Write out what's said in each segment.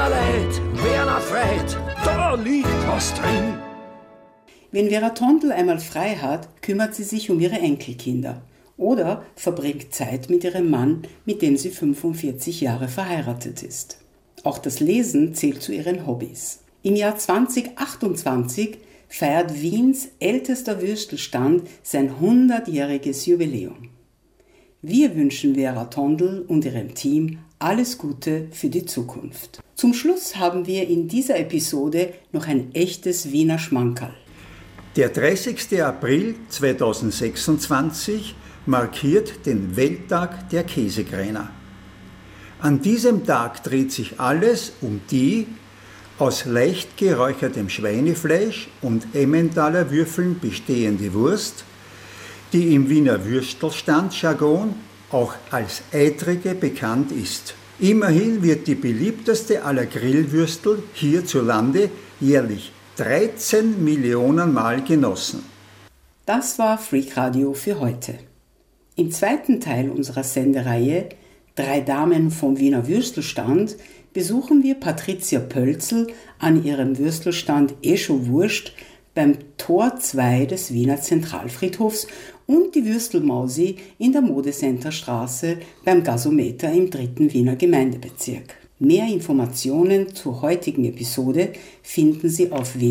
lädt, wer afraid, da liegt was drin. Wenn Vera Tondel einmal frei hat, kümmert sie sich um ihre Enkelkinder oder verbringt Zeit mit ihrem Mann, mit dem sie 45 Jahre verheiratet ist. Auch das Lesen zählt zu ihren Hobbys. Im Jahr 2028 feiert Wiens ältester Würstelstand sein 100-jähriges Jubiläum. Wir wünschen Vera Tondel und ihrem Team alles Gute für die Zukunft. Zum Schluss haben wir in dieser Episode noch ein echtes Wiener Schmankerl. Der 30. April 2026 markiert den Welttag der Käsekräner. An diesem Tag dreht sich alles um die aus leicht geräuchertem Schweinefleisch und Emmentaler Würfeln bestehende Wurst, die im Wiener Würstelstand-Jargon auch als Eitrige bekannt ist. Immerhin wird die beliebteste aller Grillwürstel hierzulande jährlich 13 Millionen Mal genossen. Das war Freak Radio für heute. Im zweiten Teil unserer Sendereihe 3 Damen vom Wiener Würstelstand besuchen wir Patricia Pölzl an ihrem Würstelstand Escho Wurst beim Tor 2 des Wiener Zentralfriedhofs und die Würstelmausi in der Modecenterstraße beim Gasometer im 3. Wiener Gemeindebezirk. Mehr Informationen zur heutigen Episode finden Sie auf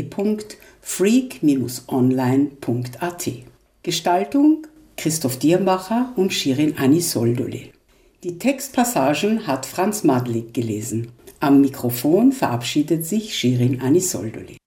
www.freak-online.at. Gestaltung Christoph Diermacher und Shirin Anisoldoli. Die Textpassagen hat Franz Madlik gelesen. Am Mikrofon verabschiedet sich Shirin Anisoldoli.